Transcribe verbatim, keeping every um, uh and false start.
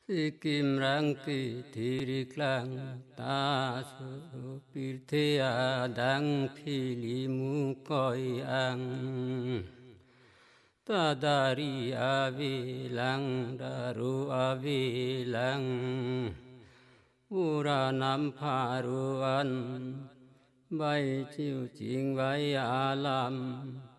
Sikim rangti tiriklang tasu pirthea dang philimu koi ang tadari avilang daru avilang uranam pharuan bay chiu ching bay alam